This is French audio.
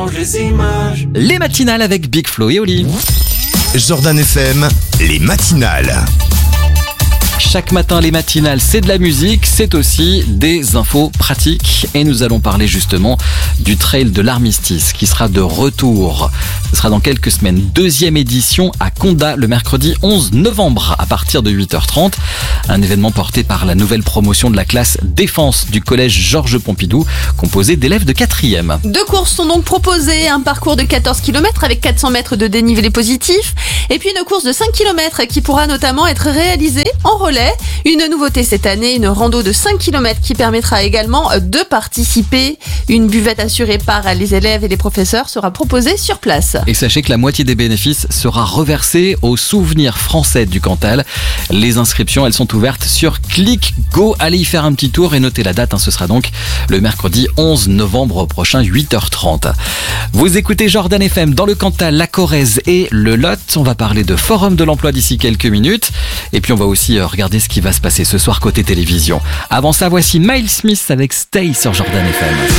change les images. Les matinales avec Big Flo et Oli. Jordan FM, les matinales. Chaque matin, les matinales, c'est de la musique, c'est aussi des infos pratiques. Et nous allons parler justement du Trail de l'Armistice qui sera de retour. Ce sera dans quelques semaines. 2e édition à Condat le mercredi 11 novembre à partir de 8h30. Un événement porté par la nouvelle promotion de la classe Défense du collège Georges Pompidou, composé d'élèves de 4e. 2 courses sont donc proposées, un parcours de 14 km avec 400 mètres de dénivelé positif et puis une course de 5 km qui pourra notamment être réalisée en relais. Une nouveauté cette année, une rando de 5 km qui permettra également de participer. Une buvette assurée par les élèves et les professeurs sera proposée sur place. Et sachez que la moitié des bénéfices sera reversée aux souvenirs français du Cantal. Les inscriptions, elles sont ouvertes sur ClickGo. Allez y faire un petit tour et notez la date. Ce sera donc le mercredi 11 novembre prochain, 8h30. Vous écoutez Jordan FM dans le Cantal, la Corrèze et le Lot. On va parler de Forum de l'emploi d'ici quelques minutes. Et puis on va aussi regarder ce qui va se passer ce soir côté télévision. Avant ça, voici Miles Smith avec Stay sur Jordan FM.